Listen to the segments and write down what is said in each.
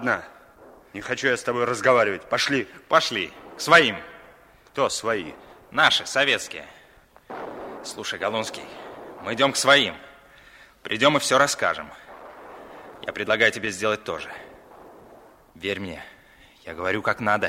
Ладно, не хочу я с тобой разговаривать. Пошли. Пошли. К своим. Кто свои? Наши, советские. Слушай, Галунский, мы идем к своим. Придем и все расскажем. Я предлагаю тебе сделать то же. Верь мне, я говорю как надо.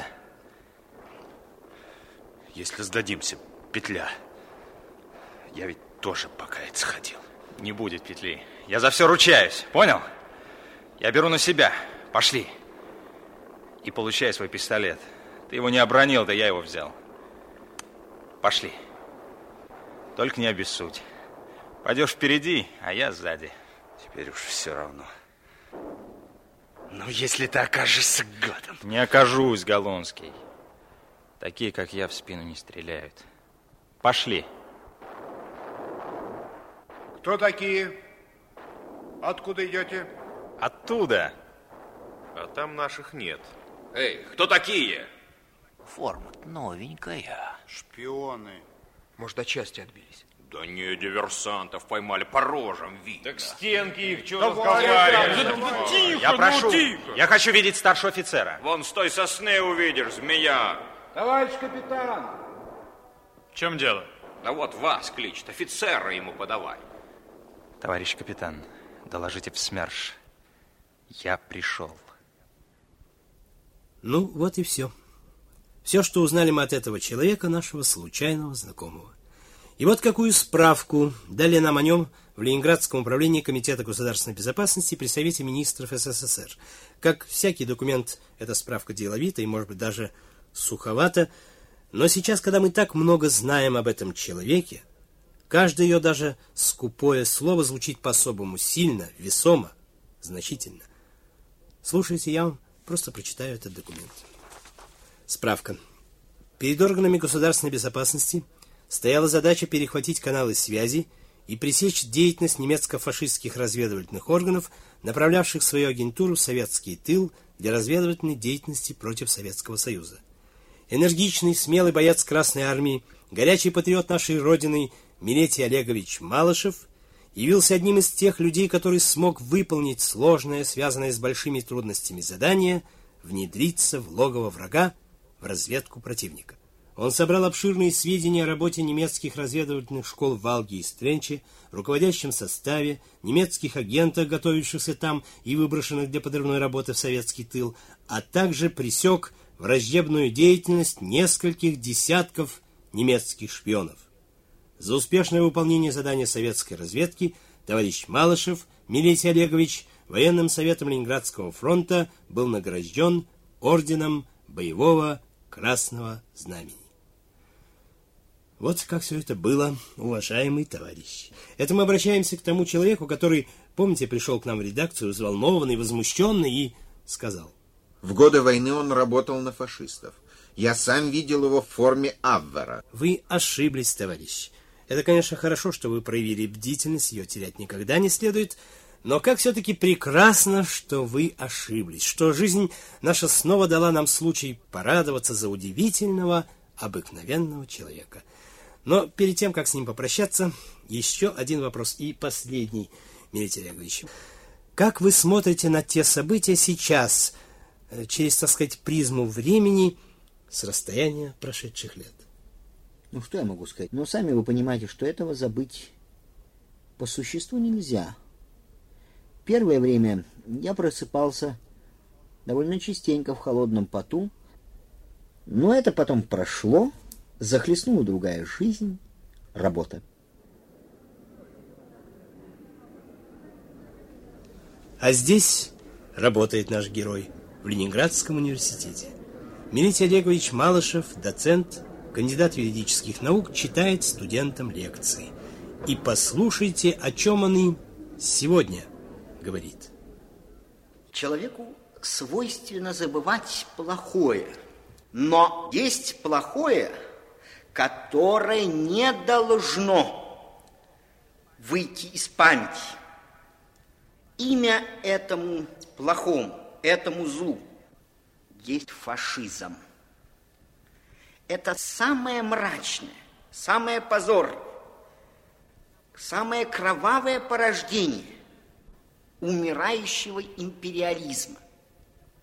Если сдадимся, петля. Я ведь тоже покаяться хотел. Не будет петли. Я за все ручаюсь, понял? Я беру на себя. Пошли. И получай свой пистолет. Ты его не обронил, да я его взял. Пошли. Только не обессудь. Пойдешь впереди, а я сзади. Теперь уж все равно. Ну, если ты окажешься гадом. Не окажусь, Галунский. Такие, как я, в спину не стреляют. Пошли. Кто такие? Откуда идете? Оттуда. А там наших нет. Эй, кто такие? Форма-то новенькая. Шпионы. Может, от части отбились? Да не, диверсантов поймали по рожам, видно. Так стенки их, что Давай, разговариваешь? тихо, Я ну, прошу. тихо. Я хочу видеть старшего офицера. Вон с той сосны увидишь, змея. Товарищ капитан. В чем дело? Да вот вас кличет, офицера ему подавай. Товарищ капитан, доложите в СМЕРШ. Я пришел. Ну, вот и все. Все, что узнали мы от этого человека, нашего случайного знакомого. И вот какую справку дали нам о нем в Ленинградском управлении Комитета государственной безопасности при Совете министров СССР. Как всякий документ, эта справка деловита и, может быть, даже суховата. Но сейчас, когда мы так много знаем об этом человеке, каждое ее даже скупое слово звучит по-особому сильно, весомо, значительно. Слушайте, я вам просто прочитаю этот документ. Справка. Перед органами государственной безопасности стояла задача перехватить каналы связи и пресечь деятельность немецко-фашистских разведывательных органов, направлявших свою агентуру в советский тыл для разведывательной деятельности против Советского Союза. Энергичный, смелый боец Красной Армии, горячий патриот нашей Родины Милетий Олегович Малышев явился одним из тех людей, который смог выполнить сложное, связанное с большими трудностями задание, внедриться в логово врага, в разведку противника. Он собрал обширные сведения о работе немецких разведывательных школ в Валге и Стренче, руководящем составе, немецких агентах, готовившихся там и выброшенных для подрывной работы в советский тыл, а также пресек враждебную деятельность нескольких десятков немецких шпионов. За успешное выполнение задания советской разведки товарищ Малышев Милетий Олегович военным советом Ленинградского фронта был награжден орденом Боевого Красного Знамени. Вот как все это было, уважаемый товарищ. Это мы обращаемся к тому человеку, который, помните, пришел к нам в редакцию взволнованный, возмущенный и сказал: в годы войны он работал на фашистов. Я сам видел его в форме Абвера. Вы ошиблись, товарищ. Это, конечно, хорошо, что вы проявили бдительность, ее терять никогда не следует, но как все-таки прекрасно, что вы ошиблись, что жизнь наша снова дала нам случай порадоваться за удивительного, обыкновенного человека. Но перед тем, как с ним попрощаться, еще один вопрос и последний, Милетий Олегович. Как вы смотрите на те события сейчас, через, так сказать, призму времени с расстояния прошедших лет? Ну, что я могу сказать? Ну, сами вы понимаете, что этого забыть по существу нельзя. Первое время я просыпался довольно частенько в холодном поту, но это потом прошло, захлестнула другая жизнь, работа. А здесь работает наш герой в Ленинградском университете. Милетий Олегович Малышев, доцент, кандидат юридических наук, читает студентам лекции. И послушайте, о чем он им сегодня говорит. Человеку свойственно забывать плохое, но есть плохое, которое не должно выйти из памяти. Имя этому плохому, этому злу есть фашизм. Это самое мрачное, самое позорное, самое кровавое порождение умирающего империализма.